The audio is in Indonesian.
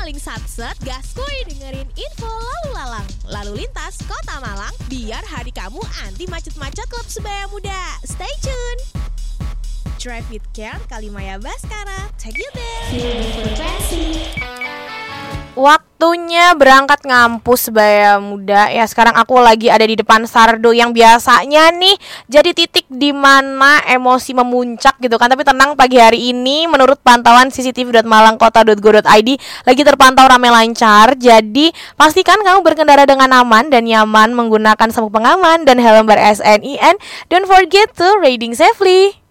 paling satset, gaskuy dengerin info lalu lalang, lalu lintas Kota Malang, biar hari kamu anti macet-macet klub sebaya muda. Stay tune. Drive with Care, Kalimaya Baskara, take you there. Waktunya berangkat ngampus sebaya muda. Ya sekarang aku lagi ada di depan Sardo yang biasanya nih jadi titik di mana emosi memuncak gitu kan. Tapi tenang, pagi hari ini menurut pantauan cctv.malangkota.go.id lagi terpantau ramai lancar. Jadi pastikan kamu berkendara dengan aman dan nyaman menggunakan sabuk pengaman dan helm ber-SNIN. Don't forget to riding safely.